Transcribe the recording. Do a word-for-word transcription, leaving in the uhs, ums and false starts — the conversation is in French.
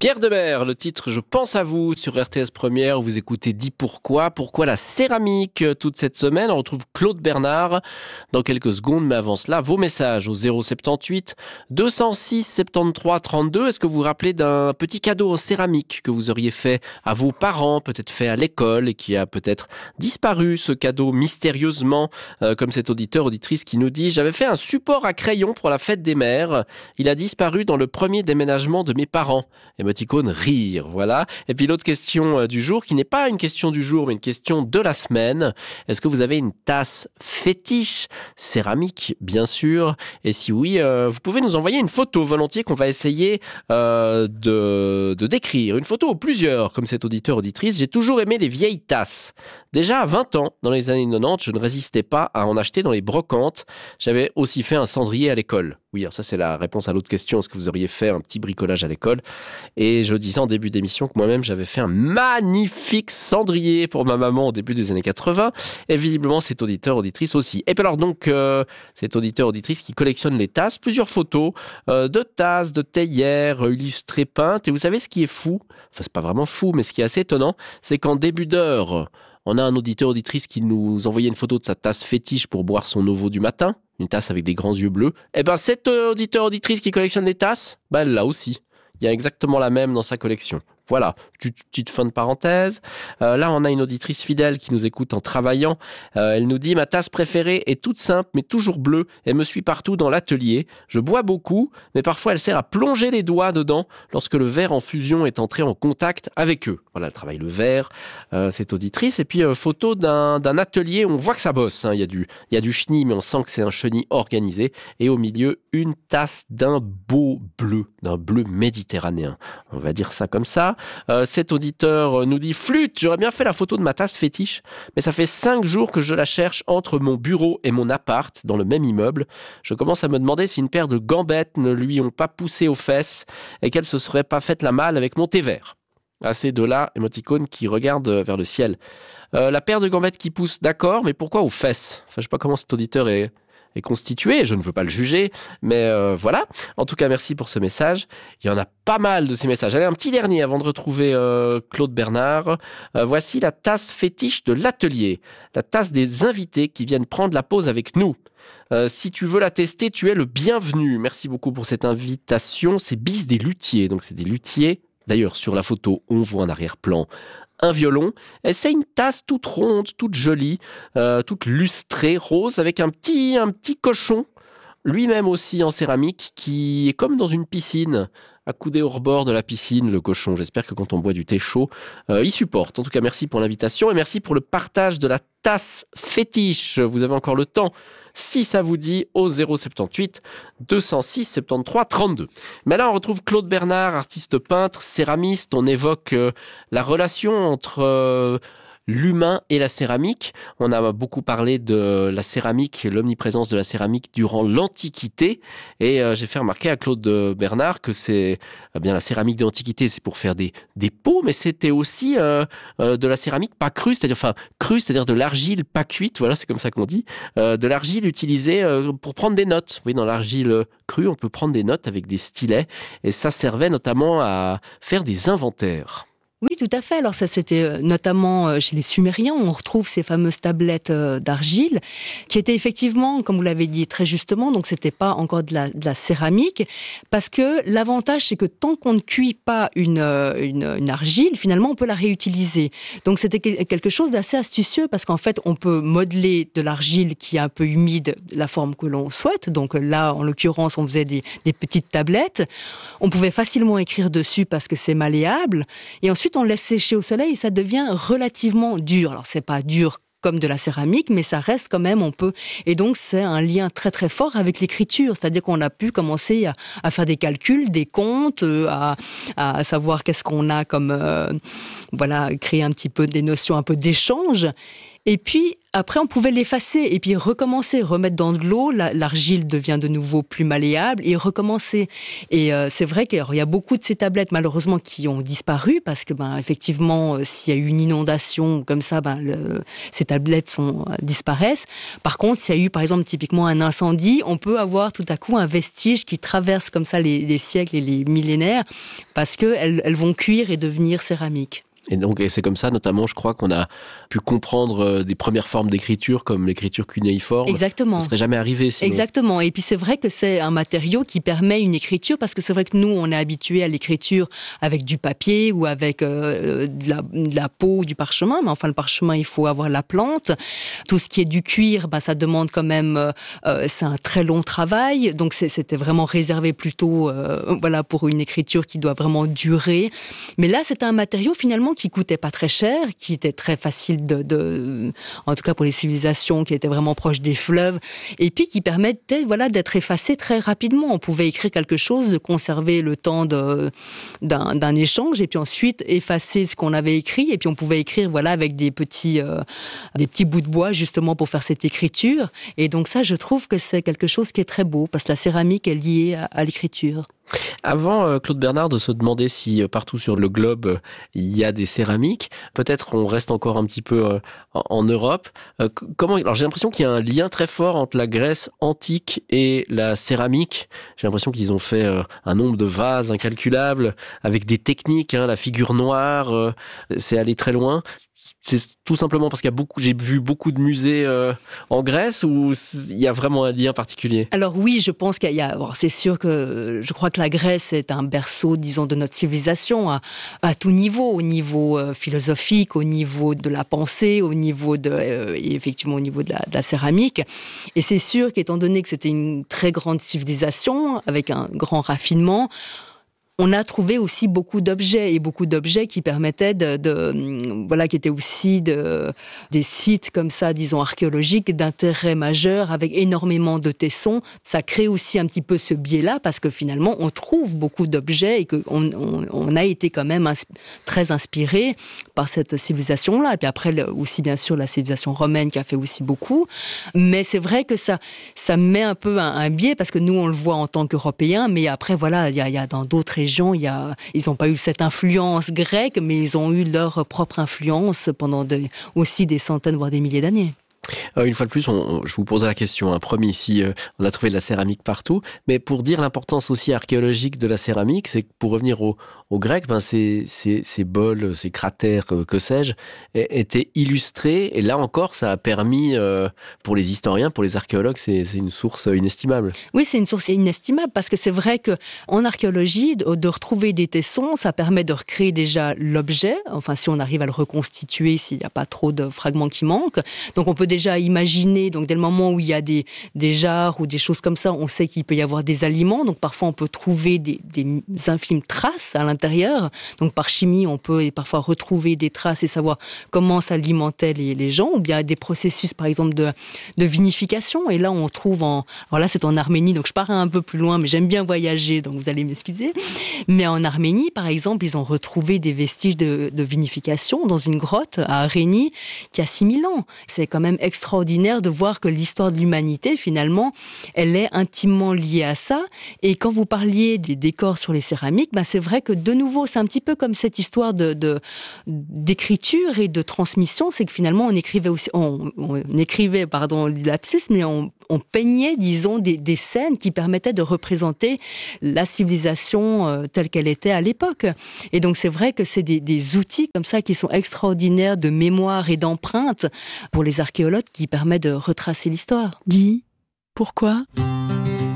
Pierre Demer, le titre « Je pense à vous » sur R T S Première. Vous écoutez « Dis pourquoi ». Pourquoi la céramique toute cette semaine? On retrouve Claude Bernard dans quelques secondes. Mais avant cela, vos messages au zéro soixante-dix-huit deux cent six soixante-treize trente-deux. Est-ce que vous vous rappelez d'un petit cadeau en céramique que vous auriez fait à vos parents, peut-être fait à l'école et qui a peut-être disparu, ce cadeau mystérieusement, euh, comme cet auditeur, auditrice qui nous dit « J'avais fait un support à crayon pour la fête des mères. Il a disparu dans le premier déménagement de mes parents. » Émoticône rire, voilà. Et puis l'autre question du jour, qui n'est pas une question du jour, mais une question de la semaine. Est-ce que vous avez une tasse fétiche céramique, bien sûr? Et si oui, euh, vous pouvez nous envoyer une photo volontiers qu'on va essayer euh, de, de décrire. Une photo ou plusieurs, comme cet auditeur, auditrice. J'ai toujours aimé les vieilles tasses. Déjà à vingt ans, dans les années quatre-vingt-dix, je ne résistais pas à en acheter dans les brocantes. J'avais aussi fait un cendrier à l'école. Oui, alors ça c'est la réponse à l'autre question. Est-ce que vous auriez fait un petit bricolage à l'école? Et je disais en début d'émission que moi-même j'avais fait un magnifique cendrier pour ma maman au début des années quatre-vingts. Et visiblement cet auditeur, auditrice aussi. Et puis alors donc, euh, cet auditeur, auditrice qui collectionne les tasses, plusieurs photos euh, de tasses, de théières illustrées, peintes. Et vous savez ce qui est fou? Enfin c'est pas vraiment fou, mais ce qui est assez étonnant, c'est qu'en début d'heure, on a un auditeur, auditrice qui nous envoyait une photo de sa tasse fétiche pour boire son Novo du matin. Une tasse avec des grands yeux bleus. Et ben cet auditeur, auditrice qui collectionne les tasses, ben elle l'a aussi. Il y a exactement la même dans sa collection. Voilà, petite fin de parenthèse. Euh, là, on a une auditrice fidèle qui nous écoute en travaillant. Euh, elle nous dit « Ma tasse préférée est toute simple, mais toujours bleue. Elle me suit partout dans l'atelier. Je bois beaucoup, mais parfois elle sert à plonger les doigts dedans lorsque le verre en fusion est entré en contact avec eux. » Voilà, elle travaille le verre, euh, cette auditrice. Et puis, euh, photo d'un, d'un atelier où on voit que ça bosse. Hein. Il y a du, il y a du chenille, mais on sent que c'est un chenille organisé. Et au milieu, une tasse d'un beau bleu, d'un bleu méditerranéen. On va dire ça comme ça. Euh, cet auditeur nous dit « Flûte, j'aurais bien fait la photo de ma tasse fétiche, mais ça fait cinq jours que je la cherche entre mon bureau et mon appart, dans le même immeuble. Je commence à me demander si une paire de gambettes ne lui ont pas poussé aux fesses et qu'elle se serait pas faite la malle avec mon thé vert. » À ces deux-là, émoticône qui regarde vers le ciel. Euh, la paire de gambettes qui pousse, d'accord, mais pourquoi aux fesses? Enfin, je sais pas comment cet auditeur est... est constitué, je ne veux pas le juger, mais euh, voilà. En tout cas, merci pour ce message. Il y en a pas mal de ces messages. Allez, un petit dernier avant de retrouver euh, Claude Bernard. Euh, voici la tasse fétiche de l'atelier, la tasse des invités qui viennent prendre la pause avec nous. Euh, si tu veux la tester, tu es le bienvenu. Merci beaucoup pour cette invitation. C'est Bis des luthiers, donc c'est des luthiers. D'ailleurs, sur la photo, on voit en arrière-plan un violon. Et c'est une tasse toute ronde, toute jolie, euh, toute lustrée, rose, avec un petit, un petit cochon, lui-même aussi en céramique, qui est comme dans une piscine, accoudé au rebord de la piscine, le cochon. J'espère que quand on boit du thé chaud, euh, il supporte. En tout cas, merci pour l'invitation et merci pour le partage de la tasse fétiche. Vous avez encore le temps, si ça vous dit, au zéro soixante-dix-huit deux cent six soixante-treize trente-deux. Mais là, on retrouve Claude Bernard, artiste peintre, céramiste. On évoque euh, la relation entre euh, l'humain et la céramique. On a beaucoup parlé de la céramique, l'omniprésence de la céramique durant l'Antiquité. Et euh, j'ai fait remarquer à Claude Bernard que c'est eh bien la céramique de l'Antiquité, c'est pour faire des, des pots, mais c'était aussi euh, euh, de la céramique pas crue, c'est-à-dire enfin crue, c'est-à-dire de l'argile pas cuite. Voilà, c'est comme ça qu'on dit. Euh, de l'argile utilisée euh, pour prendre des notes. Oui, dans l'argile crue, on peut prendre des notes avec des stylets. Et ça servait notamment à faire des inventaires. Oui, tout à fait. Alors ça, c'était notamment chez les Sumériens. On retrouve ces fameuses tablettes d'argile qui étaient effectivement, comme vous l'avez dit très justement, donc c'était pas encore de la, de la céramique, parce que l'avantage, c'est que tant qu'on ne cuit pas une, une, une argile, finalement, on peut la réutiliser. Donc c'était quelque chose d'assez astucieux, parce qu'en fait, on peut modeler de l'argile qui est un peu humide, la forme que l'on souhaite. Donc là, en l'occurrence, on faisait des, des petites tablettes. On pouvait facilement écrire dessus parce que c'est malléable. Et ensuite, on laisse sécher au soleil et ça devient relativement dur. Alors, c'est pas dur comme de la céramique, mais ça reste quand même, on peut... Et donc, c'est un lien très très fort avec l'écriture. C'est-à-dire qu'on a pu commencer à, à faire des calculs, des comptes, à, à savoir qu'est-ce qu'on a comme... Euh, voilà, créer un petit peu des notions un peu d'échange. Et puis, après, on pouvait l'effacer et puis recommencer, remettre dans de l'eau. La, l'argile devient de nouveau plus malléable et recommencer. Et euh, c'est vrai qu'il y a beaucoup de ces tablettes, malheureusement, qui ont disparu parce que, ben, effectivement, euh, s'il y a eu une inondation comme ça, ben, le, ces tablettes sont, euh, disparaissent. Par contre, s'il y a eu, par exemple, typiquement un incendie, on peut avoir tout à coup un vestige qui traverse comme ça les, les siècles et les millénaires parce qu'elles elles vont cuire et devenir céramiques. Et donc, et c'est comme ça, notamment, je crois qu'on a pu comprendre des premières formes d'écriture, comme l'écriture cunéiforme. Exactement. Ça serait jamais arrivé sinon. Exactement. Et puis, c'est vrai que c'est un matériau qui permet une écriture, parce que c'est vrai que nous, on est habitués à l'écriture avec du papier ou avec euh, de, la, de la peau, du parchemin. Mais enfin, le parchemin, il faut avoir la plante. Tout ce qui est du cuir, ben, ça demande quand même, euh, c'est un très long travail. Donc, c'est, c'était vraiment réservé plutôt, euh, voilà, pour une écriture qui doit vraiment durer. Mais là, c'est un matériau, finalement, qui coûtait pas très cher, qui était très facile de, de, en tout cas pour les civilisations qui étaient vraiment proches des fleuves, et puis qui permettait, voilà, d'être effacé très rapidement. On pouvait écrire quelque chose, de conserver le temps de, d'un, d'un échange, et puis ensuite effacer ce qu'on avait écrit, et puis on pouvait écrire, voilà, avec des petits, euh, des petits bouts de bois justement pour faire cette écriture. Et donc ça, je trouve que c'est quelque chose qui est très beau, parce que la céramique est liée à, à l'écriture. Avant, euh, Claude Bernard, de se demander si euh, partout sur le globe euh, il y a des céramiques, peut-être on reste encore un petit peu euh, en, en Europe. Euh, comment Alors j'ai l'impression qu'il y a un lien très fort entre la Grèce antique et la céramique. J'ai l'impression qu'ils ont fait euh, un nombre de vases incalculables avec des techniques. Hein, la figure noire, euh, c'est allé très loin. C'est tout simplement parce qu'il y a beaucoup, j'ai vu beaucoup de musées euh, en Grèce, ou il y a vraiment un lien particulier? Alors oui, je pense qu'il y a, bon, c'est sûr que je crois que la Grèce est un berceau, disons, de notre civilisation à, à tout niveau, au niveau euh, philosophique, au niveau de la pensée, au niveau de, euh, et effectivement au niveau de la, de la céramique. Et c'est sûr qu'étant donné que c'était une très grande civilisation avec un grand raffinement, on a trouvé aussi beaucoup d'objets, et beaucoup d'objets qui permettaient de, de voilà, qui étaient aussi de, des sites comme ça, disons, archéologiques d'intérêt majeur, avec énormément de tessons. Ça crée aussi un petit peu ce biais-là, parce que finalement, on trouve beaucoup d'objets et qu'on on, on a été quand même insp- très inspiré par cette civilisation-là. Et puis après, aussi, bien sûr, la civilisation romaine qui a fait aussi beaucoup. Mais c'est vrai que ça, ça met un peu un, un biais, parce que nous, on le voit en tant qu'Européens, mais après, voilà, il y a, il y a dans d'autres régions, il y a, ils n'ont pas eu cette influence grecque, mais ils ont eu leur propre influence pendant de, aussi des centaines, voire des milliers d'années. Euh, une fois de plus, on, on, je vous pose la question, hein, promis, ici, euh, on a trouvé de la céramique partout, mais pour dire l'importance aussi archéologique de la céramique, c'est que pour revenir aux au Grecs, ben ces, ces, ces bols, ces cratères, euh, que sais-je, étaient illustrés, et là encore, ça a permis, euh, pour les historiens, pour les archéologues, c'est, c'est une source inestimable. Oui, c'est une source inestimable, parce que c'est vrai qu'en archéologie, de, de retrouver des tessons, ça permet de recréer déjà l'objet, enfin si on arrive à le reconstituer, s'il n'y a pas trop de fragments qui manquent. Donc on peut déjà imaginer, donc dès le moment où il y a des, des jarres ou des choses comme ça, on sait qu'il peut y avoir des aliments, donc parfois on peut trouver des, des infimes traces à l'intérieur. Donc par chimie, on peut parfois retrouver des traces et savoir comment s'alimentaient les, les gens, ou bien des processus par exemple de, de vinification. Et là on trouve en, alors là c'est en Arménie, donc je pars un peu plus loin, mais j'aime bien voyager, donc vous allez m'excuser. Mais en Arménie par exemple, ils ont retrouvé des vestiges de, de vinification dans une grotte à Arénie qui a six mille ans. C'est quand même extraordinaire de voir que l'histoire de l'humanité, finalement, elle est intimement liée à ça. Et quand vous parliez des décors sur les céramiques, ben c'est vrai que de nouveau, c'est un petit peu comme cette histoire de, de, d'écriture et de transmission, c'est que finalement, on écrivait aussi, on, on écrivait, pardon, le lapsus, mais on, on peignait, disons, des, des scènes qui permettaient de représenter la civilisation euh, telle qu'elle était à l'époque. Et donc, c'est vrai que c'est des, des outils comme ça qui sont extraordinaires de mémoire et d'empreinte pour les archéologues, qui permettent de retracer l'histoire. Dis, pourquoi ?